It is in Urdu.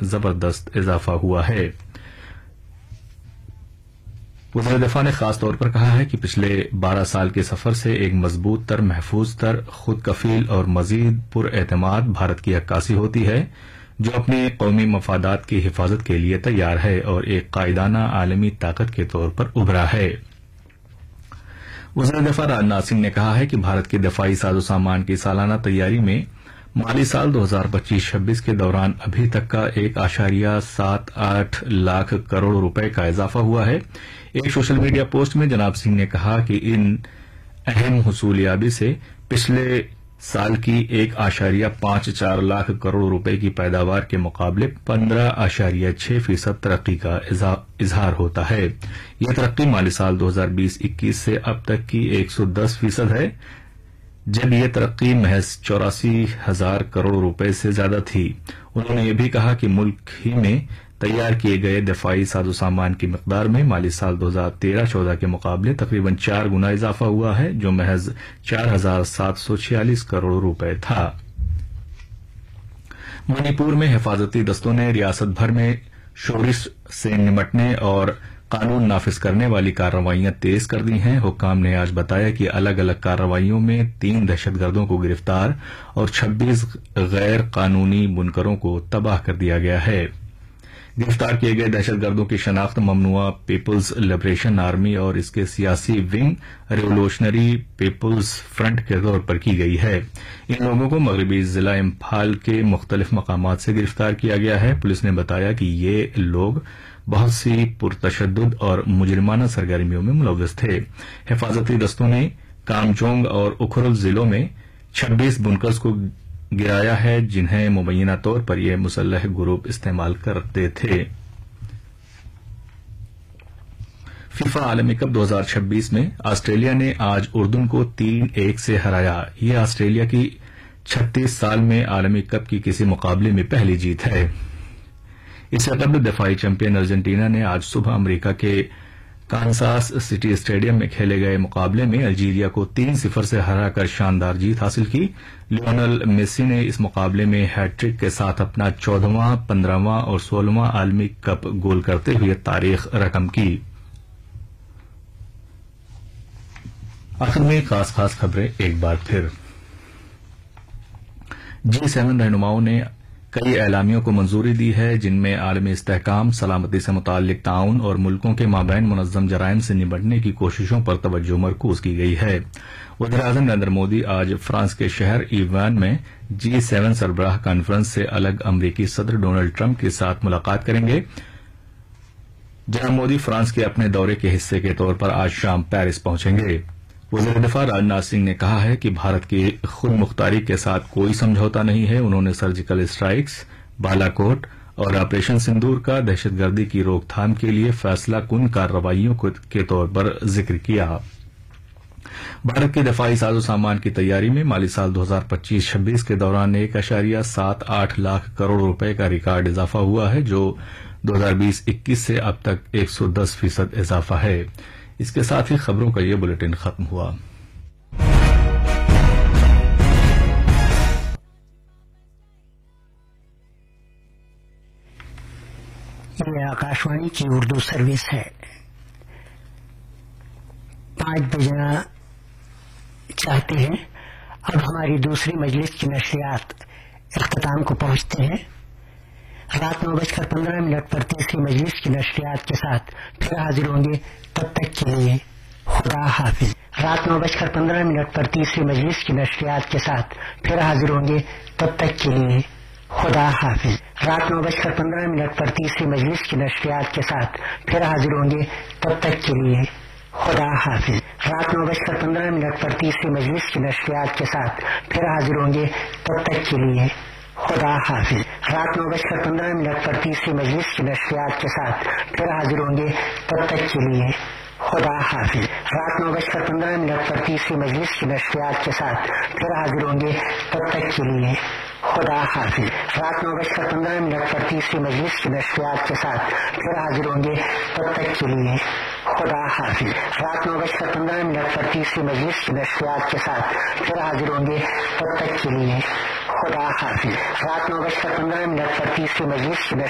زبردست اضافہ ہوا ہے۔ وزیر دفاع نے خاص طور پر کہا ہے کہ پچھلے 12 سال کے سفر سے ایک مضبوط تر، محفوظ تر، خود کفیل اور مزید پر اعتماد بھارت کی عکاسی ہوتی ہے، جو اپنے قومی مفادات کی حفاظت کے لیے تیار ہے اور ایک قائدانہ عالمی طاقت کے طور پر ابھرا ہے۔ وزیر دفاع راجناتھ سنگھ نے کہا ہے کہ بھارت کے دفاعی ساز و سامان کی سالانہ تیاری میں مالی سال 2025-26 کے دوران ابھی تک کا 1.78 لاکھ کروڑ روپے کا اضافہ ہوا ہے۔ ایک سوشل میڈیا پوسٹ میں جناب سنگھ نے کہا کہ ان اہم حصولیابی سے پچھلے سال کی 1.54 لاکھ کروڑ روپے کی پیداوار کے مقابلے 15.6% ترقی کا اظہار ہوتا ہے۔ یہ ترقی مالی سال 2020-21 سے اب تک کی 110% ہے، جب یہ ترقی محض 84,000 کروڑ روپے سے زیادہ تھی۔ انہوں نے یہ بھی کہا کہ ملک ہی میں تیار کیے گئے دفاعی ساز و سامان کی مقدار میں مالی سال 2013-14 کے مقابلے تقریباً 4 گنا اضافہ ہوا ہے، جو محض 4,746 کروڑ روپے تھا۔ منی پور میں حفاظتی دستوں نے ریاست بھر میں شورش سے نمٹنے اور قانون نافذ کرنے والی کارروائیاں تیز کر دی ہیں۔ حکام نے آج بتایا کہ الگ الگ کارروائیوں میں 3 دہشت گردوں کو گرفتار اور 26 غیر قانونی بنکروں کو تباہ کر دیا گیا ہے۔ گرفتار کیے گئے دہشت گردوں کی شناخت ممنوعہ پیپلز لبریشن آرمی اور اس کے سیاسی ونگ ریولوشنری پیپلز فرنٹ کے طور پر کی گئی ہے۔ ان لوگوں کو مغربی ضلع امپھال کے مختلف مقامات سے گرفتار کیا گیا ہے۔ پولیس نے بتایا کہ یہ لوگ بہت سی پرتشدد اور مجرمانہ سرگرمیوں میں ملوث تھے۔ حفاظتی دستوں نے کامجونگ اور اکھرل ضلعوں میں 26 بنکرز کو گرایا ہے، جنہیں مبینہ طور پر یہ مسلح گروپ استعمال کرتے تھے۔ فیفا عالمی کپ 2026 میں آسٹریلیا نے آج اردن کو 3-1 سے ہرایا۔ یہ آسٹریلیا کی 36 سال میں عالمی کپ کی کسی مقابلے میں پہلی جیت ہے۔ اس سے قبل دفاعی چیمپئن ارجنٹینا نے آج صبح امریکہ کے کانساس سٹی اسٹیڈیم میں کھیلے گئے مقابلے میں الجیریا کو 3-0 سے ہرا کر شاندار جیت حاصل کی۔ لیونل میسی نے اس مقابلے میں ہیٹ ٹرک کے ساتھ اپنا 14واں، 15واں اور 16واں عالمی کپ گول کرتے ہوئے تاریخ رقم کی۔ آخر میں خاص خبریں ایک بار پھر۔ G7 رہنماؤں نے کئی اعلامیوں کو منظوری دی ہے، جن میں عالمی استحکام، سلامتی سے متعلق تعاون اور ملکوں کے مابین منظم جرائم سے نمٹنے کی کوششوں پر توجہ مرکوز کی گئی ہے۔ وزیراعظم نریندر مودی آج فرانس کے شہر ایوان میں G7 سربراہ کانفرنس سے الگ امریکی صدر ڈونلڈ ٹرمپ کے ساتھ ملاقات کریں گے۔ جناب مودی فرانس کے اپنے دورے کے حصے کے طور پر آج شام پیرس پہنچیں گے۔ وزیر دفاع راجناتھ سنگھ نے کہا ہے کہ بھارت کی خود مختاری کے ساتھ کوئی سمجھوتا نہیں ہے۔ انہوں نے سرجیکل اسٹرائیکس، بالا کوٹ اور آپریشن سندور کا دہشت گردی کی روک تھام کے لیے فیصلہ کن کارروائیوں کے طور پر ذکر کیا۔ بھارت کے دفاعی ساز و سامان کی تیاری میں مالی سال 2025-26 کے دوران 1.78 لاکھ کروڑ روپے کا ریکارڈ اضافہ ہوا ہے، جو 2020-21 سے اب تک 110% اضافہ ہے۔ اس کے ساتھ ہی خبروں کا یہ بلیٹن ختم ہوا۔ یہ آکاشوانی کی اردو سروس ہے۔ 5 بجنا چاہتے ہیں۔ اب ہماری دوسری مجلس کی نشریات اختتام کو پہنچتے ہیں۔ رات 9:15 پر تیسری مجلس کی نشریات کے ساتھ پھر حاضر ہوں گے، تب تک کے لیے خدا حافظ۔ رات 9:15 پر تیسری مجلس کی نشریات کے ساتھ پھر حاضر ہوں گے، تب تک کے لیے خدا حافظ۔ رات 9:15 پر تیسری مجلس کی نشریات کے ساتھ پھر حاضر ہوں گے، تب تک کے لیے خدا حافظ۔ رات 9:15 پر تیسری مجلس کی نشریات کے ساتھ پھر حاضر ہوں گے، تب تک کے لیے خدا حافظ۔ رات 9:15 پر تیسری مجلس کی نشریات کے ساتھ پھر حاضر ہوں گے، تب تک کے لیے خدا حافظ۔ رات 9:15 پر تیسری مجلس کی نشریات کے ساتھ پھر حاضر ہوں گے، تب تک کے لیے خدا حافظ۔ رات 9:15 پر تیسری مجلس کی نشریات کے ساتھ پھر حاضر ہوں گے، تب تک کے لیے خدا حافظ۔ رات 9:15 پر تیسری مجلس کی نشریات کے ساتھ پھر حاضر ہوں گے، تب تک کے لیے خدا حافظ۔ رات 9:15 پر تیسری مجلس کی